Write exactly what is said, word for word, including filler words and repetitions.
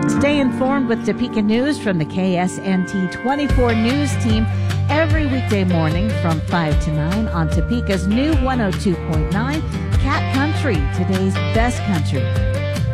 Stay informed with Topeka News from the K S N T twenty-four News team every weekday morning from five to nine on Topeka's new one oh two point nine Cat Country, today's best country.